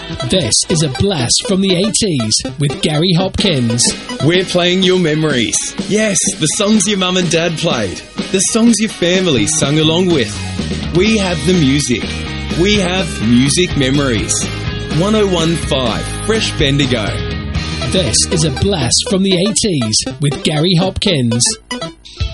This is a blast from the 80s with Gary Hopkins. We're playing your memories. Yes, the songs your mum and dad played. The songs your family sung along with. We have the music. We have music memories. 101.5 Fresh Bendigo. This is a blast from the 80s with Gary Hopkins.